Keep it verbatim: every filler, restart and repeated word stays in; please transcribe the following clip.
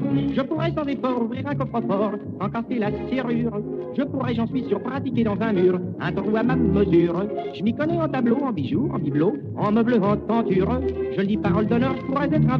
Je pourrais sans effort ouvrir un coffre-fort, en casser la serrure. Je pourrais, j'en suis sûr, pratiquer dans un mur un trou à ma mesure. Je m'y connais en tableau, en bijoux, en bibelots, en meubles, en tenture. Je le dis parole d'honneur, je pourrais être un